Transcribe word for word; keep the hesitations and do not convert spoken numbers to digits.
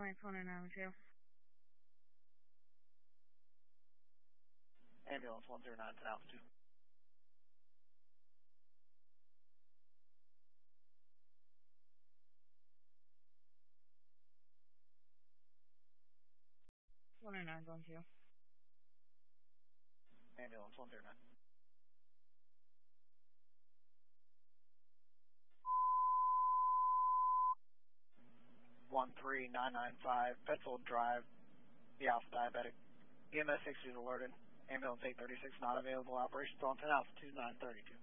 Mike one oh nine with you. Ambulance one zero nine, ten altitude. one oh nine going to you. Ambulance one zero nine. one three nine nine five, Petzold Drive, the Alpha Diabetic. E M S sixty is alerted. Ambulance eight thirty-six not available. Operations on ten altitude nine thirty-two.